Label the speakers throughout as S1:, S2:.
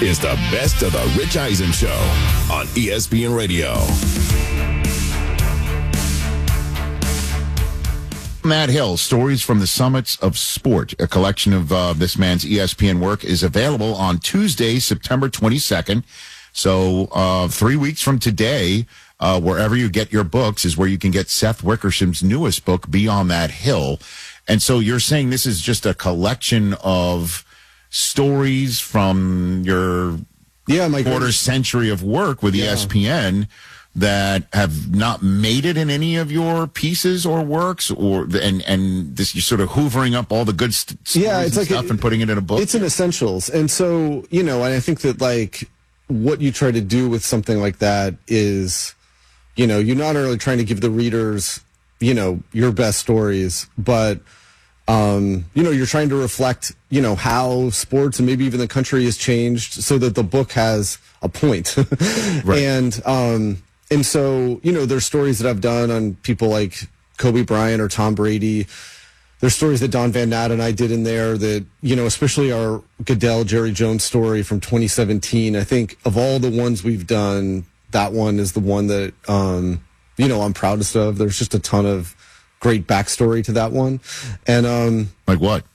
S1: is the best of the Rich Eisen Show on ESPN Radio.
S2: Matt Hill, Stories from the Summits of Sport. A collection of this man's ESPN work is available on Tuesday, September 22nd. So 3 weeks from today, wherever you get your books is where you can get Seth Wickersham's newest book, Beyond That Hill. And so you're saying this is just a collection of stories from your quarter century of work with ESPN that have not made it in any of your pieces or works, and this, you're sort of hoovering up all the good stuff and putting it in a book?
S3: It's an essentials. And so, and I think that, like, what you try to do with something like that is, you're not only trying to give the readers, your best stories, but, you're trying to reflect, how sports and maybe even the country has changed so that the book has a point. Right. And so, there's stories that I've done on people like Kobe Bryant or Tom Brady. There's stories that Don Van Natt and I did in there that, especially our Goodell, Jerry Jones story from 2017. I think of all the ones we've done, that one is the one that, I'm proudest of. There's just a ton of great backstory to that one. And,
S2: like what?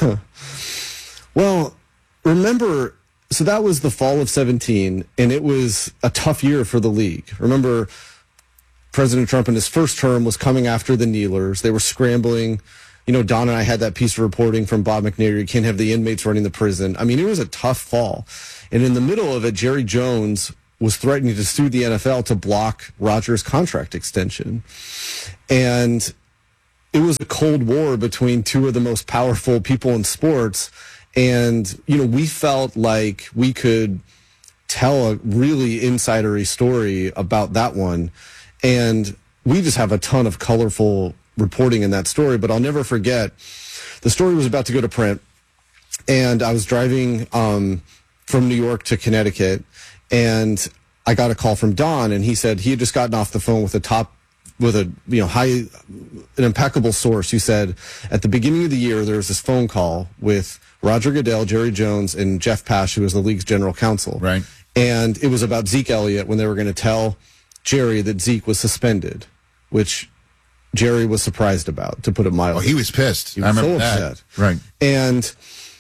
S3: Well, remember, so that was the fall of 17, and it was a tough year for the league. Remember, President Trump in his first term was coming after the kneelers. They were scrambling. Don and I had that piece of reporting from Bob McNair. You can't have the inmates running the prison. I mean, it was a tough fall. And in the middle of it, Jerry Jones was threatening to sue the NFL to block Rodgers' contract extension. And it was a cold war between two of the most powerful people in sports. And, we felt like we could tell a really insidery story about that one. And we just have a ton of colorful reporting in that story. But I'll never forget, the story was about to go to print. And I was driving from New York to Connecticut. And I got a call from Don. And he said he had just gotten off the phone with an impeccable source who said at the beginning of the year, there was this phone call with Roger Goodell, Jerry Jones, and Jeff Pash, who was the league's general counsel.
S2: Right.
S3: And it was about Zeke Elliott when they were going to tell Jerry that Zeke was suspended, which Jerry was surprised about, to put it mildly.
S2: Oh, he was pissed.
S3: He was so upset.
S2: Right.
S3: And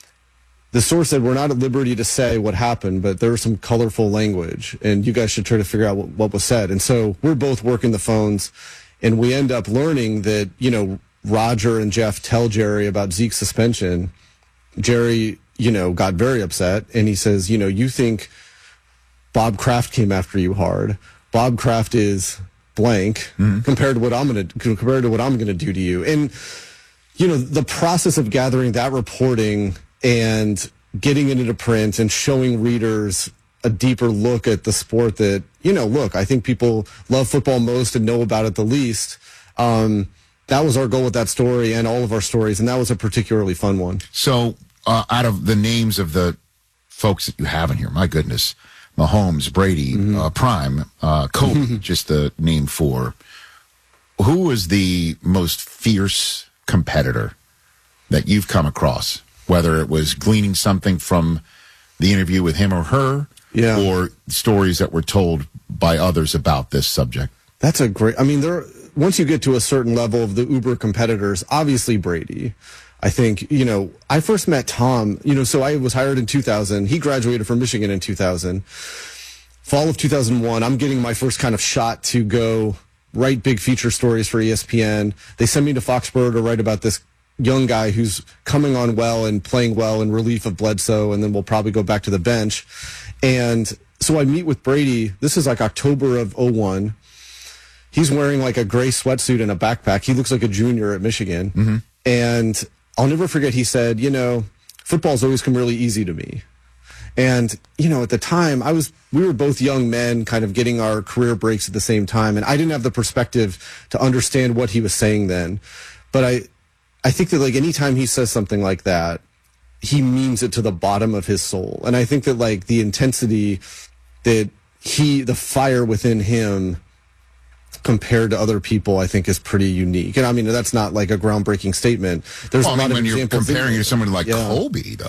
S3: the source said, we're not at liberty to say what happened, but there was some colorful language, and you guys should try to figure out what was said. And so we're both working the phones, and we end up learning that, Roger and Jeff tell Jerry about Zeke's suspension. Jerry, got very upset, and he says, you think Bob Kraft came after you hard. Bob Kraft is blank compared to what I'm going to do to you. And, the process of gathering that reporting and getting it into print and showing readers a deeper look at the sport that, I think people love football most and know about it the least. That was our goal with that story and all of our stories, and that was a particularly fun one.
S2: So, out of the names of the folks that you have in here, my goodness, Mahomes, Brady, Prime, Kobe, just the name four, who was the most fierce competitor that you've come across? Whether it was gleaning something from the interview with him or her, or stories that were told by others about this subject.
S3: That's a great, once you get to a certain level of the uber competitors, obviously Brady. I think, I first met Tom, so I was hired in 2000. He graduated from Michigan in 2000. Fall of 2001, I'm getting my first kind of shot to go write big feature stories for ESPN. They send me to Foxborough to write about this young guy who's coming on well and playing well in relief of Bledsoe, and then we'll probably go back to the bench. And so I meet with Brady. This is like October of 01. He's wearing like a gray sweatsuit and a backpack. He looks like a junior at Michigan. Mm-hmm. And I'll never forget, he said, football's always come really easy to me. And, at the time, we were both young men kind of getting our career breaks at the same time. And I didn't have the perspective to understand what he was saying then. But I think that, like, anytime he says something like that, he means it to the bottom of his soul. And I think that, like, the intensity that the fire within him compared to other people, I think is pretty unique. And that's not like a groundbreaking statement. There's a lot of
S2: when
S3: examples.
S2: You're comparing to someone like Kobe, though,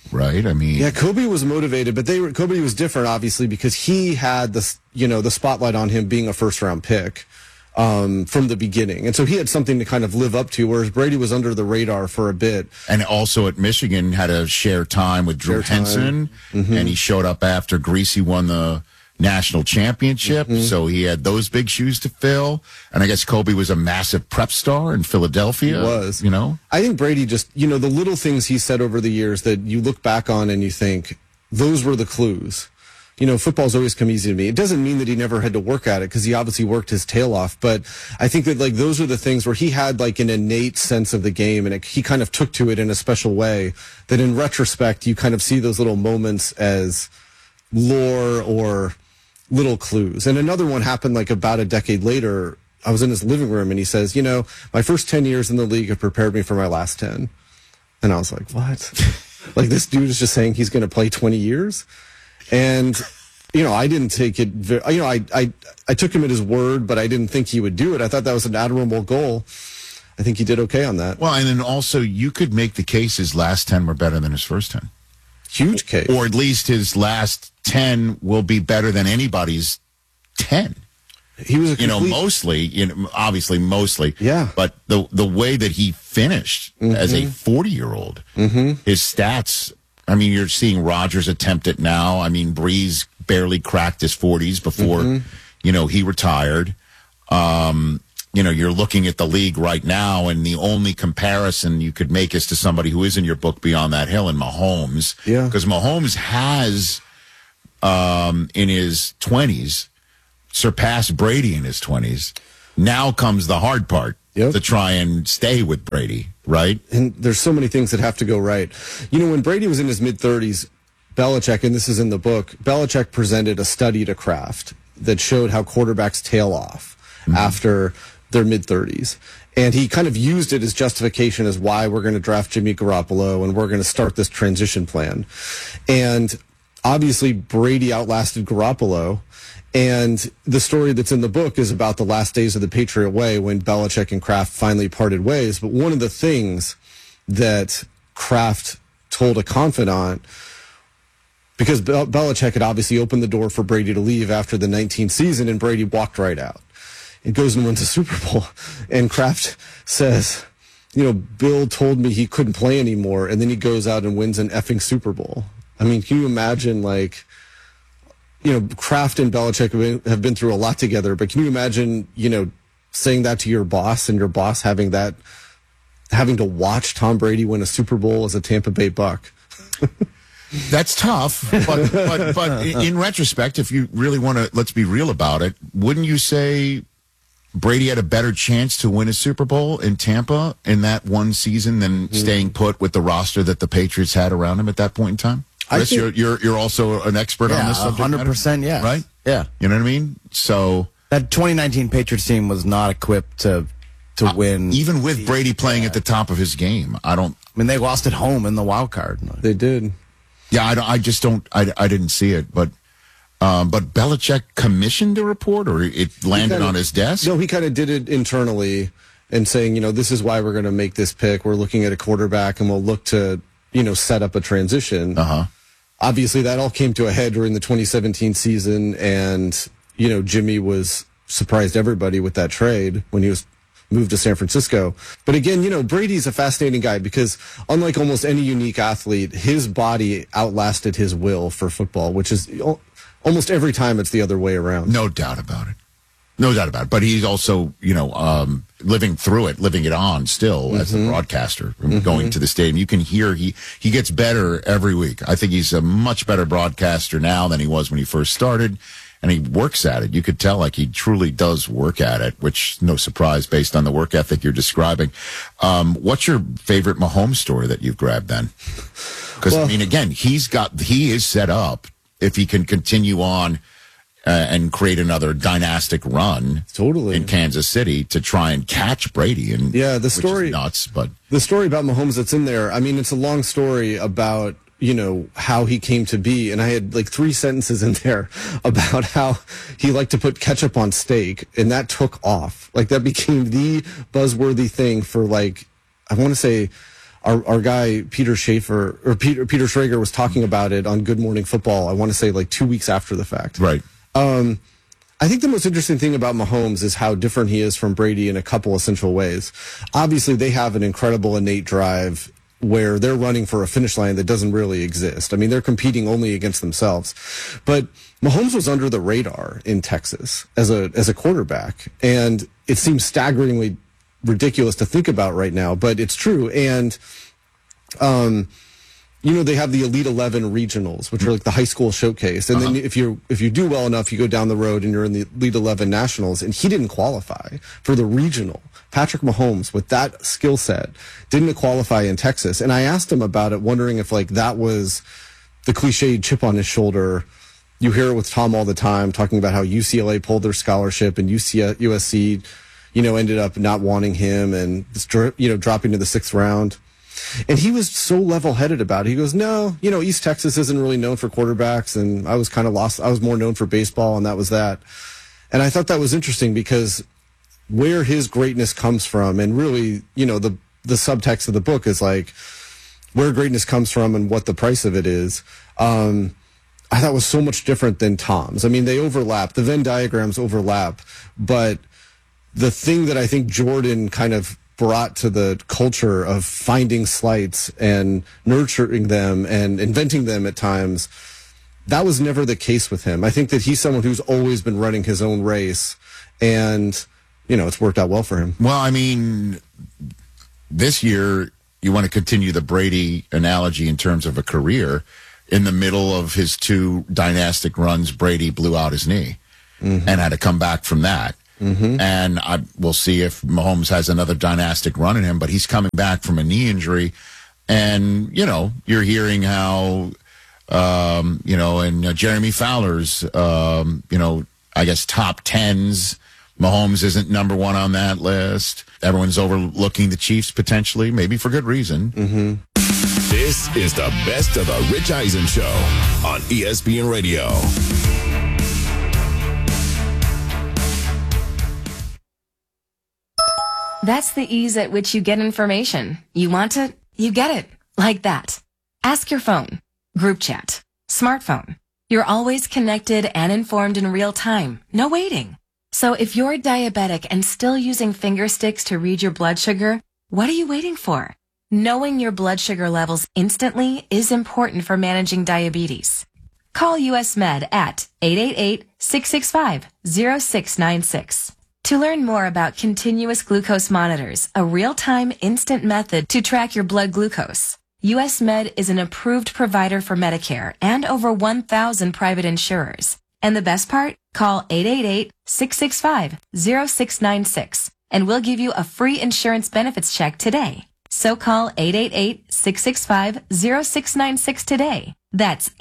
S2: right? I mean,
S3: Yeah, Kobe was motivated, but Kobe was different, obviously, because he had the spotlight on him being a first-round pick from the beginning, and so he had something to kind of live up to. Whereas Brady was under the radar for a bit,
S2: and also at Michigan had to share time with Drew Henson, and he showed up after Greasy won the national championship, so he had those big shoes to fill. And I guess Kobe was a massive prep star in Philadelphia.
S3: He was,
S2: I
S3: think Brady just, the little things he said over the years that you look back on and you think those were the clues. Football's always come easy to me. It doesn't mean that he never had to work at it, because he obviously worked his tail off. But I think that those are the things where he had an innate sense of the game, and he kind of took to it in a special way that in retrospect you kind of see those little moments as lore or little clues. And another one happened about a decade later. I was in his living room and he says, my first 10 years in the league have prepared me for my last 10. And I was like, what? This dude is just saying he's going to play 20 years? And, I didn't take it, I took him at his word, but I didn't think he would do it. I thought that was an admirable goal. I think he did okay on that.
S2: Well, and then also you could make the case his last 10 were better than his first 10.
S3: Huge case.
S2: Or at least his last 10 will be better than anybody's 10.
S3: He was
S2: mostly, obviously mostly.
S3: Yeah.
S2: But the way that he finished as a 40-year-old, his stats, I mean, you're seeing Rodgers attempt it now. I mean, Breeze barely cracked his 40s before, he retired. You're looking at the league right now, and the only comparison you could make is to somebody who is in your book, Beyond That Hill, and Mahomes.
S3: Yeah.
S2: Because Mahomes has, in his 20s, surpassed Brady in his 20s. Now comes the hard part to try and stay with Brady, right?
S3: And there's so many things that have to go right. When Brady was in his mid-30s, Belichick, and this is in the book, Belichick presented a study to Kraft that showed how quarterbacks tail off after their mid-30s. And he kind of used it as justification as why we're going to draft Jimmy Garoppolo and we're going to start this transition plan. And obviously Brady outlasted Garoppolo. And the story that's in the book is about the last days of the Patriot Way when Belichick and Kraft finally parted ways. But one of the things that Kraft told a confidant, because Belichick had obviously opened the door for Brady to leave after the 19th season, and Brady walked right out. It goes and wins a Super Bowl. And Kraft says, Bill told me he couldn't play anymore, and then he goes out and wins an effing Super Bowl. I mean, can you imagine, Kraft and Belichick have been through a lot together, but can you imagine, saying that to your boss and your boss having to watch Tom Brady win a Super Bowl as a Tampa Bay Buck?
S2: That's tough, but in retrospect, if you really want to, let's be real about it, wouldn't you say Brady had a better chance to win a Super Bowl in Tampa in that one season than staying put with the roster that the Patriots had around him at that point in time? Chris, you're also an expert on this subject
S4: 100%, yeah.
S2: Right?
S4: Yeah.
S2: You know what I mean? So
S4: that 2019 Patriots team was not equipped to win.
S2: Even with Brady playing at the top of his game, I mean,
S4: they lost at home in the wild card.
S3: They did.
S2: Yeah, I didn't see it, but Belichick commissioned a report, or it landed on his desk?
S3: No, he kind of did it internally and saying, this is why we're going to make this pick. We're looking at a quarterback and we'll look to, set up a transition. Obviously, that all came to a head during the 2017 season, and, Jimmy surprised everybody with that trade when he was moved to San Francisco. But again, Brady's a fascinating guy because unlike almost any unique athlete, his body outlasted his will for football, which is almost every time it's the other way around.
S2: No doubt about it. No doubt about it. But he's also, living through it, living it on still as a broadcaster, going to the stadium. You can hear he gets better every week. I think he's a much better broadcaster now than he was when he first started. And he works at it. You could tell he truly does work at it, which no surprise based on the work ethic you're describing. What's your favorite Mahomes story that you've grabbed then? Because, again, he is set up if he can continue on and create another dynastic run in Kansas City to try and catch Brady. And
S3: the story,
S2: which is nuts, but
S3: the story about Mahomes that's in there, it's a long story about how he came to be. And I had 3 sentences in there about how he liked to put ketchup on steak, and that took off. That became the buzzworthy thing for I want to say our guy Peter Schrager was talking about it on Good Morning Football. I want to say like 2 weeks after the fact.
S2: Right.
S3: I think the most interesting thing about Mahomes is how different he is from Brady in a couple essential ways. Obviously, they have an incredible innate drive where they're running for a finish line that doesn't really exist. I mean, they're competing only against themselves. But Mahomes was under the radar in Texas as a quarterback, and it seems staggeringly ridiculous to think about right now, but it's true. And they have the Elite 11 regionals, which are like the high school showcase. And then if you do well enough, you go down the road and you're in the Elite 11 nationals. And he didn't qualify for the regional. Patrick Mahomes, with that skill set, didn't qualify in Texas. And I asked him about it, wondering if like that was the cliched chip on his shoulder. You hear it with Tom all the time, talking about how UCLA pulled their scholarship and USC, ended up not wanting him and, dropping to the 6th round. And he was so level-headed about it. He goes, no, East Texas isn't really known for quarterbacks, and I was kind of lost. I was more known for baseball, and that was that. And I thought that was interesting because where his greatness comes from, and really, the subtext of the book is like where greatness comes from and what the price of it is. I thought was so much different than Tom's. I mean, they overlap. The Venn diagrams overlap. But the thing that I think Jordan kind of brought to the culture of finding slights and nurturing them and inventing them at times, that was never the case with him. I think that he's someone who's always been running his own race, and, it's worked out well for him.
S2: Well, I mean, this year, you want to continue the Brady analogy in terms of a career. In the middle of his 2 dynastic runs, Brady blew out his knee and had to come back from that. And we'll see if Mahomes has another dynastic run in him, but he's coming back from a knee injury. And, you're hearing how, in Jeremy Fowler's, I guess top 10s, Mahomes isn't number 1 on that list. Everyone's overlooking the Chiefs potentially, maybe for good reason.
S1: This is the best of the Rich Eisen Show on ESPN Radio.
S5: That's the ease at which you get information. You want it, you get it. Like that. Ask your phone. Group chat. Smartphone. You're always connected and informed in real time. No waiting. So if you're diabetic and still using finger sticks to read your blood sugar, what are you waiting for? Knowing your blood sugar levels instantly is important for managing diabetes. Call US Med at 888-665-0696. To learn more about continuous glucose monitors, a real-time instant method to track your blood glucose, US Med is an approved provider for Medicare and over 1,000 private insurers. And the best part? Call 888-665-0696 and we'll give you a free insurance benefits check today. So call 888-665-0696 today. That's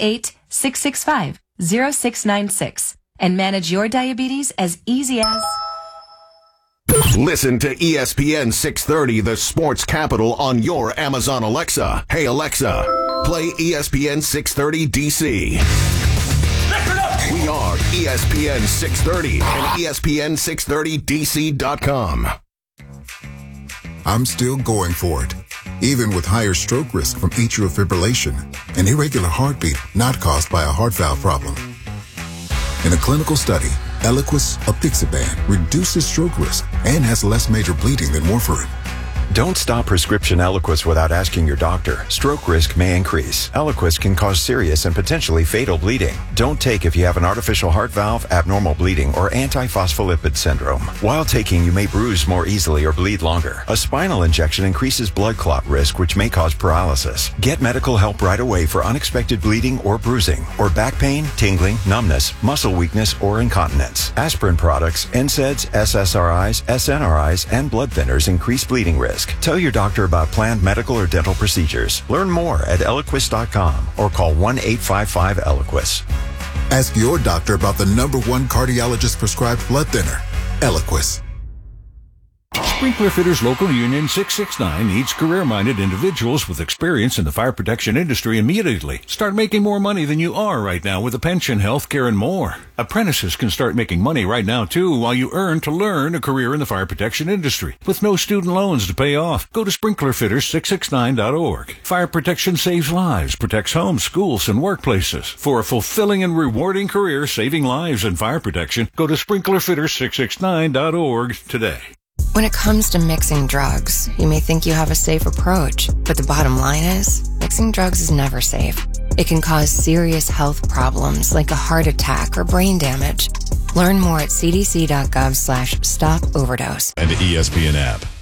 S5: 888-665-0696. And manage your diabetes as easy as...
S1: Listen to ESPN 630, the sports capital, on your Amazon Alexa. Hey, Alexa, play ESPN 630 DC. We are ESPN 630 and ESPN630DC.com.
S6: I'm still going for it, even with higher stroke risk from atrial fibrillation, an irregular heartbeat not caused by a heart valve problem. In a clinical study, Eliquis apixaban reduces stroke risk and has less major bleeding than warfarin.
S7: Don't stop prescription Eliquis without asking your doctor. Stroke risk may increase. Eliquis can cause serious and potentially fatal bleeding. Don't take if you have an artificial heart valve, abnormal bleeding, or antiphospholipid syndrome. While taking, you may bruise more easily or bleed longer. A spinal injection increases blood clot risk, which may cause paralysis. Get medical help right away for unexpected bleeding or bruising, or back pain, tingling, numbness, muscle weakness, or incontinence. Aspirin products, NSAIDs, SSRIs, SNRIs, and blood thinners increase bleeding risk. Tell your doctor about planned medical or dental procedures. Learn more at Eliquis.com or call 1-855-ELIQUIS.
S6: Ask your doctor about the #1 cardiologist prescribed blood thinner, Eliquis.
S8: Sprinkler Fitters Local Union 669 needs career-minded individuals with experience in the fire protection industry immediately. Start making more money than you are right now with a pension, health care, and more. Apprentices can start making money right now, too, while you earn to learn a career in the fire protection industry with no student loans to pay off. Go to sprinklerfitters669.org. Fire protection saves lives, protects homes, schools, and workplaces. For a fulfilling and rewarding career saving lives in fire protection, go to sprinklerfitters669.org today.
S9: When it comes to mixing drugs, you may think you have a safe approach, but the bottom line is, mixing drugs is never safe. It can cause serious health problems like a heart attack or brain damage. Learn more at cdc.gov/stop overdose.
S10: And the ESPN app.